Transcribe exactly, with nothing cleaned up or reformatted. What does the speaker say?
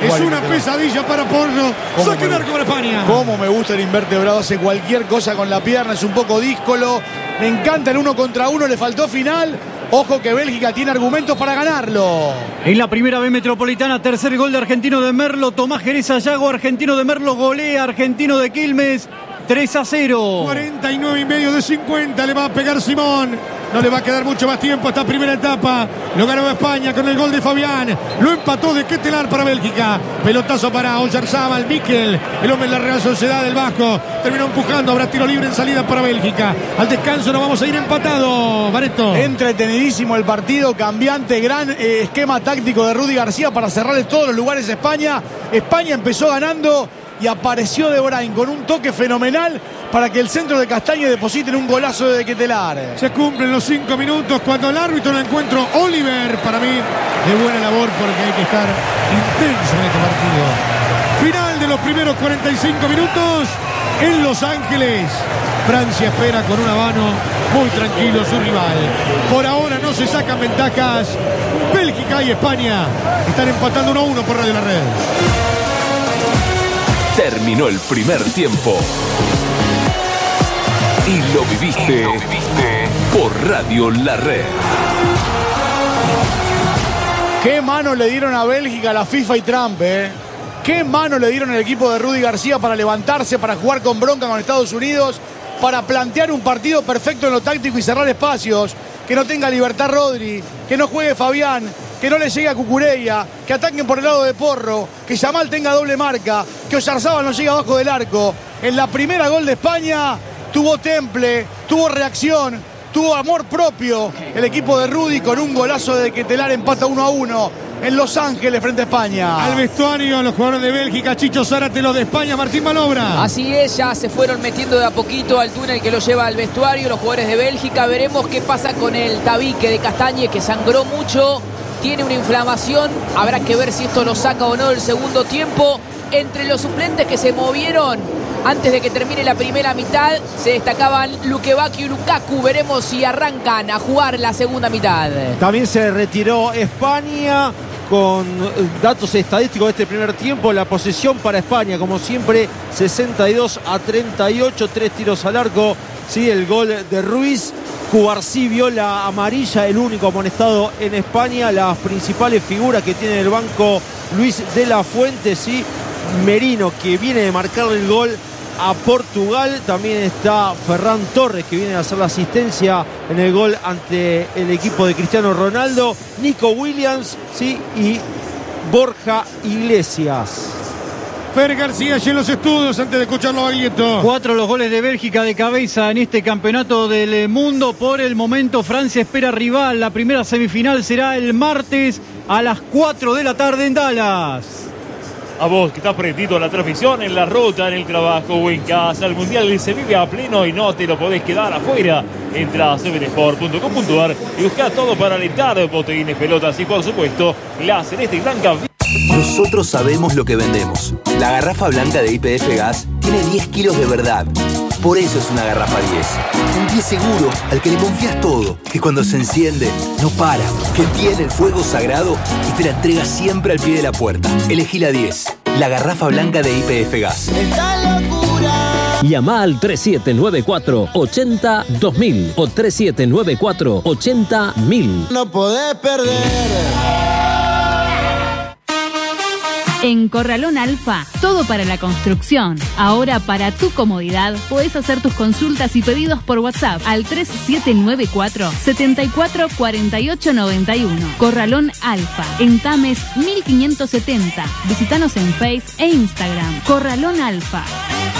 Es una pesadilla para Porro. Saque de arco para España. Cómo me gusta el invertebrado. Hace cualquier cosa con la pierna. Es un poco díscolo. Me encanta el uno contra uno. Le faltó final. Ojo que Bélgica tiene argumentos para ganarlo. En la primera B Metropolitana, tercer gol de Argentino de Merlo. Tomás Jerez Ayago, Argentino de Merlo golea Argentino de Quilmes. tres a cero. cuarenta y nueve y medio de cincuenta. Le va a pegar Simón. No le va a quedar mucho más tiempo a esta primera etapa. Lo ganó España con el gol de Fabián. Lo empató de Ketelar para Bélgica. Pelotazo para Oyarzabal. Mikel, el hombre de la Real Sociedad del Vasco. Terminó empujando. Habrá tiro libre en salida para Bélgica. Al descanso nos vamos a ir empatado. Bareto. Entretenidísimo el partido. Cambiante. Gran eh, esquema táctico de Rudy García para cerrarle todos los lugares a España. España empezó ganando y apareció De Bruyne con un toque fenomenal para que el centro de Castañe deposite en un golazo de Ketelar. Se cumplen los cinco minutos cuando el árbitro lo encuentro Oliver. Para mí, de buena labor porque hay que estar intenso en este partido. Final de los primeros cuarenta y cinco minutos en Los Ángeles. Francia espera con un habano muy tranquilo su rival. Por ahora no se sacan ventajas. Bélgica y España están empatando uno a uno por Radio La Red. Terminó el primer tiempo. Y lo viviste, y lo viviste por Radio La Red. Qué mano le dieron a Bélgica, la FIFA y Trump, ¿eh? Qué mano le dieron al equipo de Rudy García para levantarse, para jugar con bronca con Estados Unidos, para plantear un partido perfecto en lo táctico y cerrar espacios, que no tenga libertad Rodri, que no juegue Fabián, que no le llegue a Cucurella, que ataquen por el lado de Porro, que Yamal tenga doble marca, que Oyarzabal no llegue abajo del arco. En la primera gol de España tuvo temple, tuvo reacción, tuvo amor propio. El equipo de Rudy con un golazo de Ketelar empata uno a uno en Los Ángeles frente a España. Al vestuario los jugadores de Bélgica, Chicho Zárate, los de España, Martín Malobra. Así es, ya se fueron metiendo de a poquito al túnel que lo lleva al vestuario los jugadores de Bélgica. Veremos qué pasa con el tabique de Castañe, que sangró mucho. Tiene una inflamación, habrá que ver si esto lo saca o no el segundo tiempo. Entre los suplentes que se movieron antes de que termine la primera mitad, se destacaban Lukebakio y Lukaku. Veremos si arrancan a jugar la segunda mitad. También se retiró España con datos estadísticos de este primer tiempo. La posesión para España, como siempre, sesenta y dos a treinta y ocho, tres tiros al arco. Sí, el gol de Ruiz. Cubarsí vio la amarilla, el único amonestado en España. Las principales figuras que tiene el banco, Luis de la Fuente, sí, Merino, que viene de marcar el gol a Portugal. También está Ferran Torres, que viene a hacer la asistencia en el gol ante el equipo de Cristiano Ronaldo. Nico Williams, sí, y Borja Iglesias. Fer García allí en los estudios antes de escucharlo a Baglietto. Cuatro los goles de Bélgica de cabeza en este campeonato del mundo. Por el momento Francia espera rival. La primera semifinal será el martes a las cuatro de la tarde en Dallas. A vos que estás prendido a la transmisión, en la ruta, en el trabajo o en casa, el Mundial se vive a pleno y no te lo podés quedar afuera. Entra a seven sport punto com punto ar y busca todo para alentar, botellines, pelotas y por supuesto la celeste y blanca. Nosotros sabemos lo que vendemos. La garrafa blanca de Y P F Gas tiene diez kilos de verdad. Por eso es una garrafa diez. Un diez seguro al que le confías todo. Que cuando se enciende, no para. Que tiene el fuego sagrado y te la entrega siempre al pie de la puerta. Elegí la diez. La garrafa blanca de Y P F Gas. ¡Esta locura! Llama al tres siete nueve cuatro, ocho cero, dos mil o tres siete nueve cuatro, ocho cero, mil. No podés perder. En Corralón Alfa, todo para la construcción. Ahora, para tu comodidad, podés hacer tus consultas y pedidos por WhatsApp al tres siete nueve cuatro, siete cuatro cuatro ocho nueve uno. Corralón Alfa, en Tames mil quinientos setenta. Visítanos en Face e Instagram. Corralón Alfa.